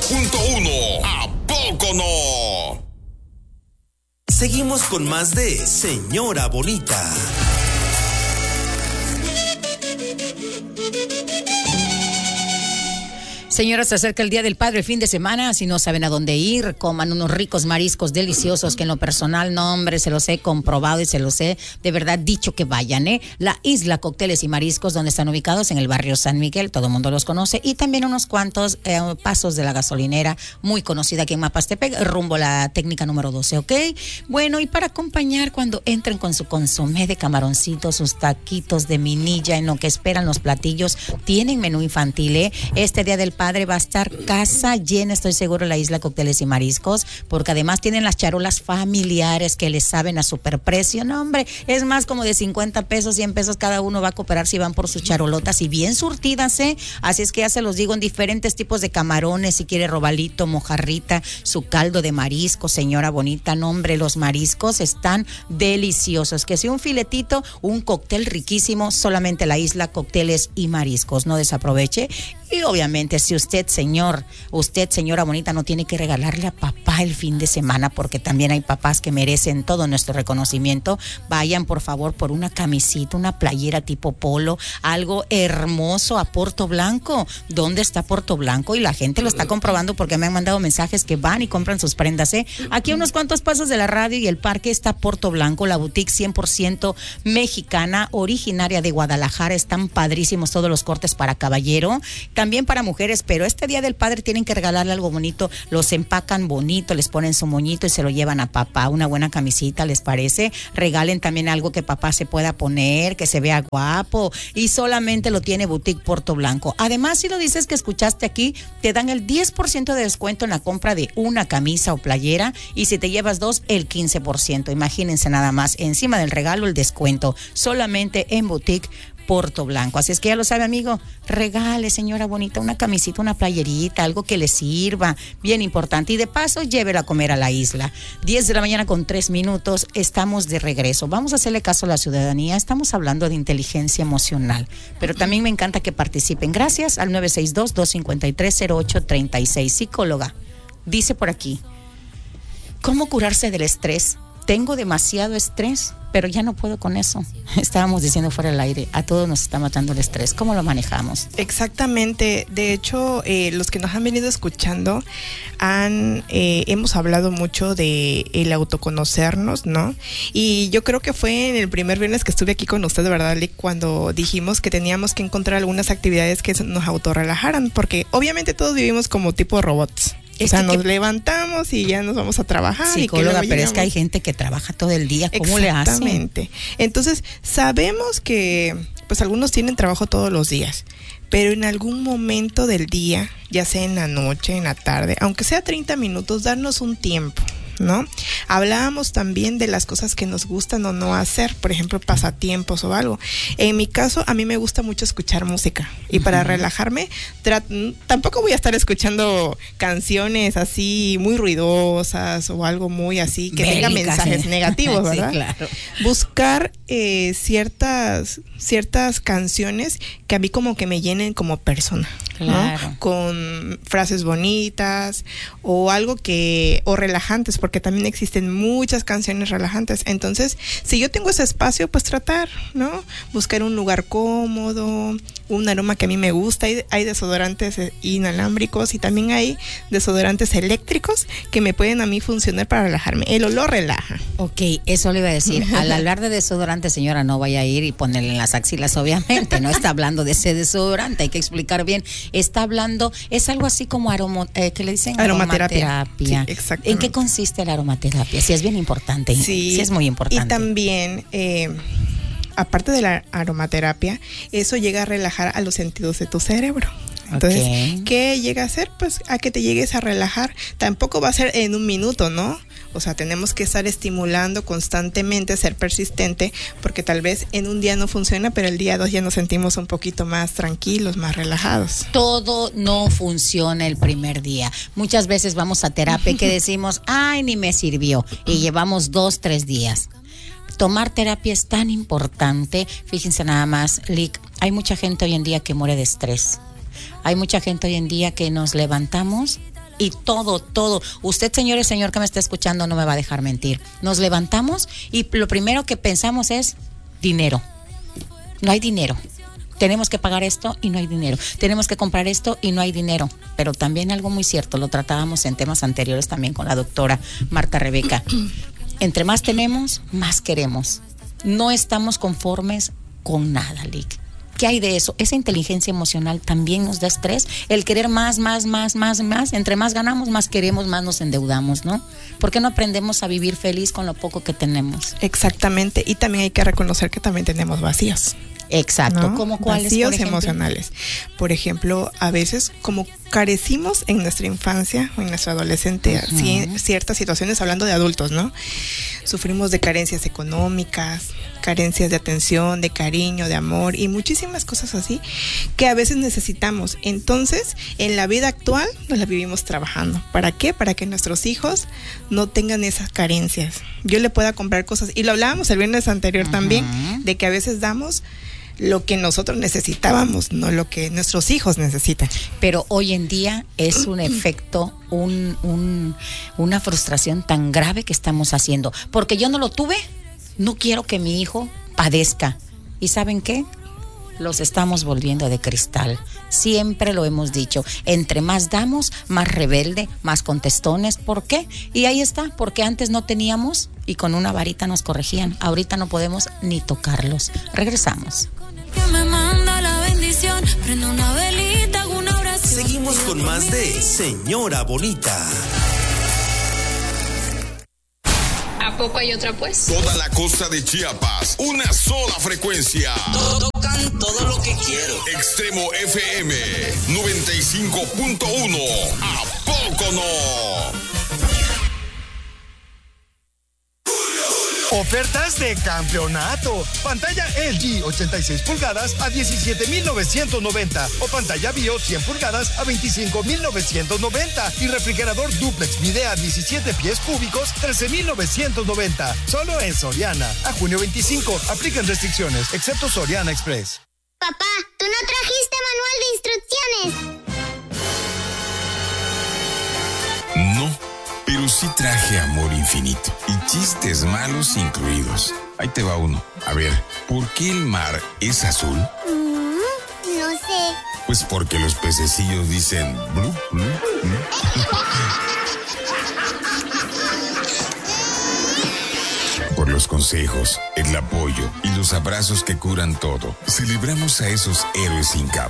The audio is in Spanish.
99.1. ¿A poco no? Seguimos con más de Señora Bonita. Señoras, se acerca el Día del Padre, el fin de semana. Si no saben a dónde ir, coman unos ricos mariscos deliciosos que en lo personal, no hombre, se los he comprobado y se los he de verdad dicho que vayan, ¿eh? La Isla Cócteles y Mariscos, donde están ubicados en el barrio San Miguel, todo el mundo los conoce, y también unos cuantos pasos de la gasolinera, muy conocida aquí en Mapastepec, rumbo a la técnica número 12, ¿ok? Bueno, y para acompañar cuando entren con su consomé de camaroncitos, sus taquitos de minilla, en lo que esperan los platillos, tienen menú infantil, ¿eh? Este Día del Padre va a estar casa llena, estoy seguro, la Isla Cócteles y Mariscos, porque además tienen las charolas familiares que les saben a superprecio. No, hombre, es más como de 50 pesos, 100 pesos cada uno va a cooperar si van por sus charolotas y bien surtidas, ¿eh? Así es que ya se los digo, en diferentes tipos de camarones, si quiere robalito, mojarrita, su caldo de marisco, señora bonita. No, hombre, los mariscos están deliciosos. Que si un filetito, un cóctel riquísimo, solamente la Isla Cócteles y Mariscos. No desaproveche. Y obviamente, si usted, señora bonita, no tiene que regalarle a papá el fin de semana, porque también hay papás que merecen todo nuestro reconocimiento, vayan por favor por una camisita, una playera tipo polo, algo hermoso a Puerto Blanco. ¿Dónde está Puerto Blanco? Y la gente lo está comprobando porque me han mandado mensajes que van y compran sus prendas, ¿eh? Aquí a unos cuantos pasos de la radio y el parque está Puerto Blanco, la boutique 100% mexicana, originaria de Guadalajara. Están padrísimos todos los cortes para caballero, también para mujeres, pero este Día del Padre tienen que regalarle algo bonito, los empacan bonito, les ponen su moñito y se lo llevan a papá, una buena camisita, ¿les parece? Regalen también algo que papá se pueda poner, que se vea guapo, y solamente lo tiene Boutique Puerto Blanco. Además, si lo dices que escuchaste aquí, te dan el 10% de descuento en la compra de una camisa o playera, y si te llevas dos, el 15%. Imagínense nada más, encima del regalo el descuento, solamente en Boutique Puerto Blanco. Así es que ya lo sabe, amigo, regale, señora bonita, una camisita, una playerita, algo que le sirva, bien importante, y de paso llévela a comer a la isla. 10 de la mañana con 3 minutos, estamos de regreso. Vamos a hacerle caso a la ciudadanía, estamos hablando de inteligencia emocional, pero también me encanta que participen. Gracias al 962-253-0836. Psicóloga, dice por aquí, ¿cómo curarse del estrés? Tengo demasiado estrés, pero ya no puedo con eso. Estábamos diciendo fuera del aire, a todos nos está matando el estrés. ¿Cómo lo manejamos? Exactamente. De hecho, los que nos han venido escuchando hemos hablado mucho de el autoconocernos, ¿no? Y yo creo que fue en el primer viernes que estuve aquí con usted, ¿verdad, Lick? Cuando dijimos que teníamos que encontrar algunas actividades que nos autorrelajaran, porque obviamente todos vivimos como tipo robots. O sea, nos levantamos y ya nos vamos a trabajar. Psicóloga, pero es que hay gente que trabaja todo el día. ¿Cómo le hacen? Exactamente. Entonces, sabemos que pues algunos tienen trabajo todos los días, pero en algún momento del día, ya sea en la noche, en la tarde, aunque sea 30 minutos, darnos un tiempo, ¿no? Hablábamos también de las cosas que nos gustan o no hacer, por ejemplo, pasatiempos o algo. En mi caso, a mí me gusta mucho escuchar música, y para relajarme, tampoco voy a estar escuchando canciones así muy ruidosas o algo muy así que tenga mensajes negativos, ¿verdad? Sí, claro. Buscar ciertas canciones que a mí como que me llenen como persona, claro, ¿no? Con frases bonitas o algo o relajantes, porque también existen muchas canciones relajantes. Entonces, si yo tengo ese espacio, pues tratar, ¿no? Buscar un lugar cómodo, un aroma que a mí me gusta. Hay desodorantes inalámbricos y también hay desodorantes eléctricos que me pueden a mí funcionar para relajarme. El olor relaja. Ok, eso le iba a decir. Al hablar de desodorante, señora, no vaya a ir y ponerle en las axilas, obviamente. No está hablando de ese desodorante, hay que explicar bien. Está hablando, es algo así como ¿qué le dicen? Aromaterapia. Sí, exactamente. ¿En qué consiste la aromaterapia? Sí, es bien importante. Sí, es muy importante. Y también, aparte de la aromaterapia, eso llega a relajar a los sentidos de tu cerebro. Entonces, ¿qué llega a hacer? Pues a que te llegues a relajar. Tampoco va a ser en un minuto, ¿no? O sea, tenemos que estar estimulando constantemente, ser persistente, porque tal vez en un día no funciona, pero el día 2 ya nos sentimos un poquito más tranquilos, más relajados. Todo no funciona el primer día. Muchas veces vamos a terapia que decimos, ay, ni me sirvió, y llevamos 2, 3 días. Tomar terapia es tan importante. Fíjense nada más, Lick, hay mucha gente hoy en día que muere de estrés. Hay mucha gente hoy en día que nos levantamos Y todo. Usted, señor que me está escuchando, no me va a dejar mentir. Nos levantamos y lo primero que pensamos es dinero. No hay dinero. Tenemos que pagar esto y no hay dinero. Tenemos que comprar esto y no hay dinero. Pero también algo muy cierto, lo tratábamos en temas anteriores también con la doctora Marta Rebeca. Entre más tenemos, más queremos. No estamos conformes con nada, Lick. ¿Qué hay de eso? Esa inteligencia emocional también nos da estrés. El querer más. Entre más ganamos, más queremos, más nos endeudamos, ¿no? ¿Por qué no aprendemos a vivir feliz con lo poco que tenemos? Exactamente. Y también hay que reconocer que también tenemos vacíos. Exacto. ¿No? ¿Cómo cuáles? Vacíos emocionales. Por ejemplo, a veces como carecimos en nuestra infancia o en nuestra adolescencia, ciertas situaciones, hablando de adultos, ¿no? Sufrimos de carencias económicas, carencias de atención, de cariño, de amor y muchísimas cosas así que a veces necesitamos. Entonces, en la vida actual nos la vivimos trabajando. ¿Para qué? Para que nuestros hijos no tengan esas carencias. Yo le pueda comprar cosas, y lo hablábamos el viernes anterior también, de que a veces damos lo que nosotros necesitábamos, no lo que nuestros hijos necesitan. Pero hoy en día es un efecto, una frustración tan grave que estamos haciendo. Porque yo no lo tuve, no quiero que mi hijo padezca. ¿Y saben qué? Los estamos volviendo de cristal. Siempre lo hemos dicho. Entre más damos, más rebelde, más contestones. ¿Por qué? Y ahí está, porque antes no teníamos y con una varita nos corregían. Ahorita no podemos ni tocarlos. Regresamos. Que me manda la bendición, prendo una velita, hago una oración. Seguimos con más de Señora Bonita. ¿A poco hay otra pues? Toda la costa de Chiapas, una sola frecuencia. Tocan todo lo que quiero. Extremo FM 95.1. ¿A poco no? Ofertas de campeonato. Pantalla LG 86 pulgadas a 17,990 o pantalla BIOS 100 pulgadas a 25,990 y refrigerador dúplex Midea 17 pies cúbicos 13,990. Solo en Soriana. A junio 25. Aplican restricciones, excepto Soriana Express. Papá, ¿tú no trajiste manual de instrucciones? No, pero sí traje amor infinito y chistes malos incluidos. Ahí te va uno. A ver, ¿por qué el mar es azul? No sé. Pues porque los pececillos dicen blu, blu, blu. Por los consejos, el apoyo y los abrazos que curan todo. Celebramos a esos héroes sin capa.